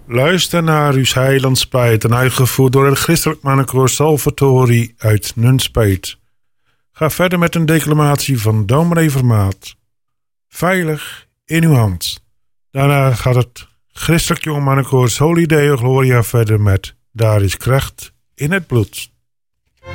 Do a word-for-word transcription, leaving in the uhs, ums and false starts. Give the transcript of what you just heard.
Luister naar uw heilandspijt en uitgevoerd door het christelijk mannenkoor Salvatori uit Nunspeet. Ga verder met een declamatie van dominee Vermaat. Veilig in uw hand. Daarna gaat het christelijk jongmannenkoor Soli Deo Gloria verder met Daar is kracht in het bloed.